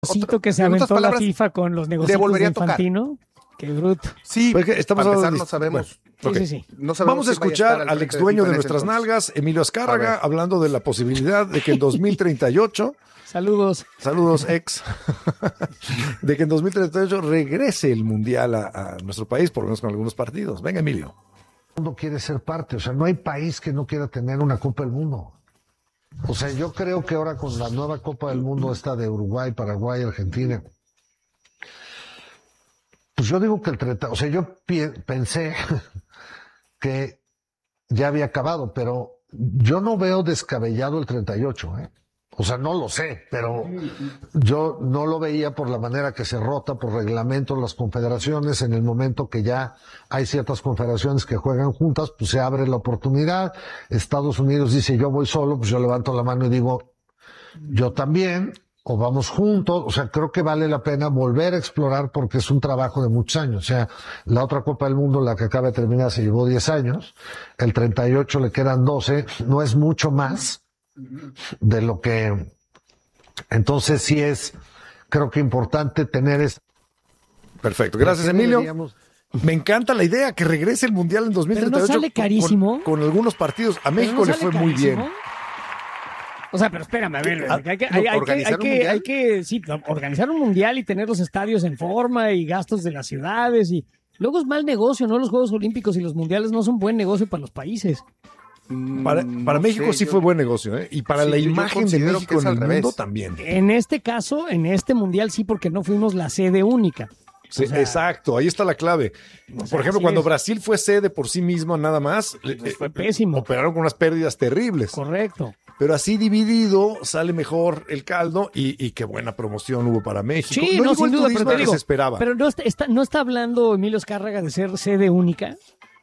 Que se aventó la FIFA con los negocios de Infantino. Qué bruto. Sí, pues estamos hablando no sabemos. Bueno, okay. Sí. No sabemos. Vamos a escuchar al ex dueño de nuestras nalgas, Emilio Azcárraga, hablando de la posibilidad de que en 2038... Saludos, ex. De que en 2038 regrese el Mundial a nuestro país, por lo menos con algunos partidos. Venga, Emilio. El mundo quiere ser parte, o sea, no hay país que no quiera tener una Copa del Mundo. O sea, yo creo que ahora con la nueva Copa del Mundo, esta de Uruguay, Paraguay, Argentina, pues yo digo que el 30, o sea, yo pensé que ya había acabado, pero yo no veo descabellado el 38, ¿eh? O sea, no lo sé, pero yo no lo veía por la manera que se rota por reglamento las confederaciones. En el momento que ya hay ciertas confederaciones que juegan juntas, pues se abre la oportunidad. Estados Unidos dice, yo voy solo, pues yo levanto la mano y digo, yo también, o vamos juntos. O sea, creo que vale la pena volver a explorar porque es un trabajo de muchos años. O sea, la otra Copa del Mundo, la que acaba de terminar, se llevó 10 años. El 38 le quedan 12, no es mucho más de lo que, entonces sí es, creo que importante tener eso. Perfecto, gracias Emilio. Me encanta la idea que regrese el Mundial en 2038. Pero no sale carísimo. Con algunos partidos. A México le fue muy bien. O sea, pero espérame, a ver, hay que organizar un Mundial y tener los estadios en forma y gastos de las ciudades y luego es mal negocio, ¿no? Los Juegos Olímpicos y los Mundiales no son buen negocio para los países. Para México sí fue buen negocio, ¿eh? Y para la imagen de México en el mundo también. En este caso, en este Mundial sí, porque no fuimos la sede única. Sí, exacto, ahí está la clave. Por ejemplo, cuando Brasil fue sede por sí mismo nada más, fue pésimo. Operaron con unas pérdidas terribles. Correcto. Pero así dividido sale mejor el caldo y qué buena promoción hubo para México. Sí, no sin duda, pero que se esperaba. Pero no está hablando Emilio Azcárraga de ser sede única.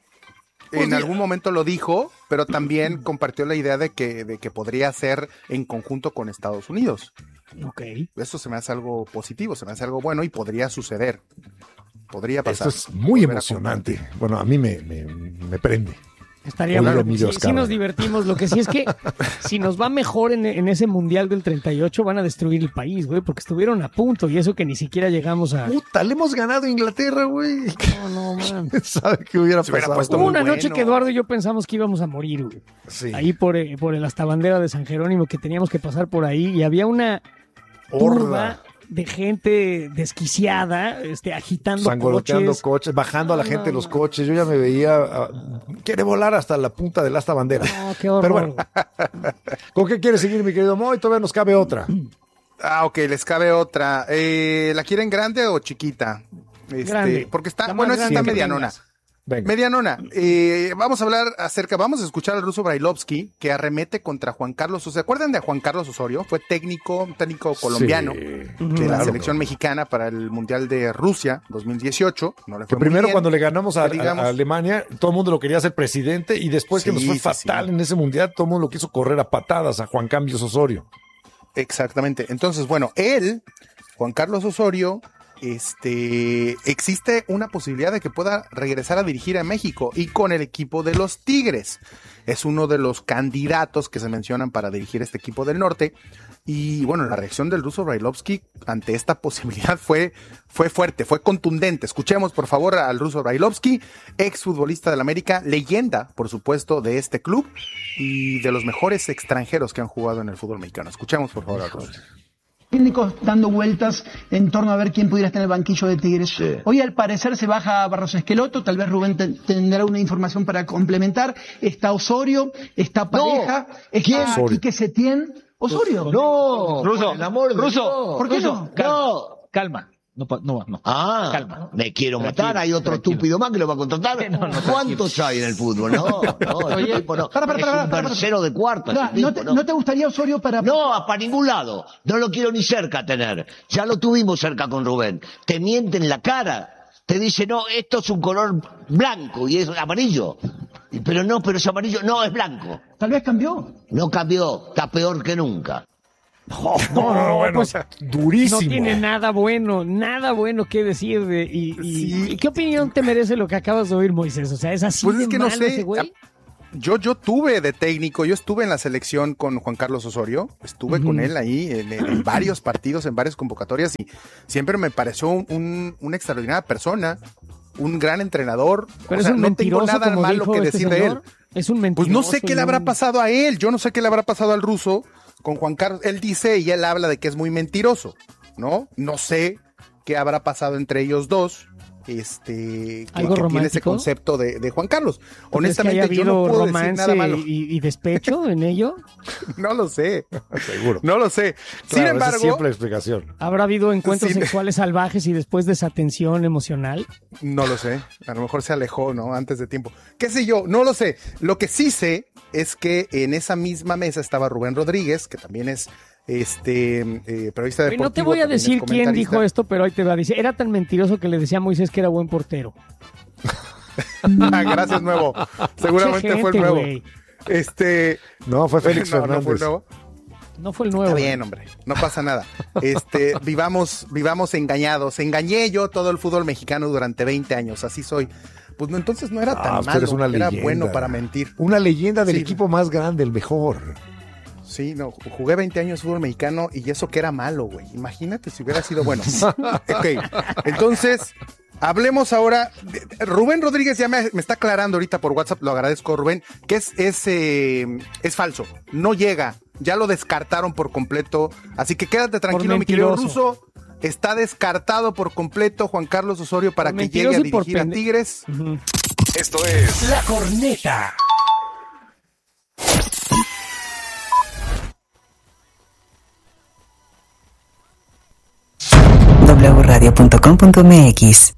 En algún momento lo dijo, pero también compartió la idea de que podría ser en conjunto con Estados Unidos. Ok. Eso se me hace algo positivo, se me hace algo bueno y podría suceder. Podría pasar. Esto es muy emocionante. Bueno, a mí me prende. Estaría bueno. Sí nos divertimos. Lo que sí es que si nos va mejor en ese Mundial del 38 van a destruir el país, güey, porque estuvieron a punto y eso que ni siquiera llegamos a... Puta, le hemos ganado a Inglaterra, güey. No, man. ¿Sabe qué hubiera pasado? Hubo una noche que Eduardo y yo pensamos que íbamos a morir, güey. Sí. Ahí por el hasta bandera de San Jerónimo, que teníamos que pasar por ahí y había una turba de gente desquiciada, agitando sangoloteando coches, bajando a la gente de los coches. Yo ya me veía, quiere volar hasta la punta del asta bandera. No, qué horror. Pero bueno, ¿con qué quiere seguir, mi querido Moy? Todavía nos cabe otra. Ok, les cabe otra. ¿La quieren grande o chiquita? Grande. Porque está medianona. Venga. Medianona. Vamos a escuchar al ruso Brailovsky, que arremete contra Juan Carlos. ¿Se acuerdan de Juan Carlos Osorio? Fue técnico colombiano de la selección mexicana para el Mundial de Rusia 2018. No le fue primero bien, cuando le ganamos a Alemania, todo el mundo lo quería hacer presidente y después que nos fue fatal en ese Mundial, todo el mundo lo quiso correr a patadas a Juan Carlos Osorio. Exactamente. Entonces, bueno, Juan Carlos Osorio, existe una posibilidad de que pueda regresar a dirigir a México y con el equipo de los Tigres. Es uno de los candidatos que se mencionan para dirigir este equipo del norte. Y bueno, la reacción del ruso Brailovsky ante esta posibilidad fue fuerte, fue contundente. Escuchemos por favor al ruso Brailovsky, exfutbolista del América, leyenda, por supuesto, de este club y de los mejores extranjeros que han jugado en el fútbol mexicano. Escuchemos por favor al ruso. Técnicos dando vueltas en torno a ver quién pudiera estar en el banquillo de Tigres. Sí. Hoy al parecer se baja Barros Esqueloto, tal vez Rubén tendrá una información para complementar. Está Osorio, está Pareja, está Quique Setién. ¿Osorio? No, Ruso, el amor Ruso, ¿por qué no? Calma. No. Calma. Me quiero matar, hay otro estúpido más que lo va a contratar. ¿Cuántos hay en el fútbol? No, Oye, tipo no. Para, Es un tercero de cuarto. ¿No te gustaría Osorio para...? No, para ningún lado. No lo quiero ni cerca tener. Ya lo tuvimos cerca con Rubén. Te miente en la cara. Te dice, no, esto es un color blanco y es amarillo. Pero ese amarillo no es blanco. Tal vez cambió. No cambió, está peor que nunca. Bueno, pues, durísimo. No tiene nada bueno que decir. ¿Y qué opinión te merece lo que acabas de oír, Moisés? O sea, ¿es así pues de es que malo no sé, ese güey? Yo tuve de técnico, yo estuve en la selección con Juan Carlos Osorio, estuve con él ahí en varios partidos, en varias convocatorias, y siempre me pareció una extraordinaria persona, un gran entrenador. Pero no tengo nada malo que decir de él. Es un mentiroso. Pues no sé qué le habrá pasado a él, yo no sé qué le habrá pasado al ruso con Juan Carlos. Él dice y él habla de que es muy mentiroso, ¿no? No sé qué habrá pasado entre ellos dos. Que tiene ese concepto de Juan Carlos. Honestamente, yo no puedo decir nada malo. Y despecho en ello? No lo sé. Seguro. No lo sé. Claro, sin embargo, siempre la explicación. ¿Habrá habido encuentros sexuales salvajes y después desatención emocional? No lo sé. A lo mejor se alejó, ¿no? Antes de tiempo. ¿Qué sé yo? No lo sé. Lo que sí sé es que en esa misma mesa estaba Rubén Rodríguez, que también es periodista deportivo. No te voy a decir quién dijo esto, pero ahí te va. Dice, era tan mentiroso que le decía a Moisés que era buen portero. Gracias, Nuevo. Seguramente fue el Nuevo. Wey. No, fue Félix Fernández. No fue el Nuevo. No fue el Nuevo. Está bien, hombre. No pasa nada. Vivamos engañados. Engañé yo todo el fútbol mexicano durante 20 años. Así soy. Pues no, entonces no era tan malo. Eres una era leyenda. Bueno para mentir. Una leyenda del equipo más grande, el mejor. Sí, no, jugué 20 años fútbol mexicano y eso que era malo, güey. Imagínate si hubiera sido bueno. Ok, entonces, hablemos ahora. Rubén Rodríguez ya me está aclarando ahorita por WhatsApp, lo agradezco, Rubén, que es falso, no llega, ya lo descartaron por completo, así que quédate tranquilo, mi querido ruso. Está descartado por completo Juan Carlos Osorio para que llegue a dirigir a Tigres. Esto es La Corneta. wradio.com.mx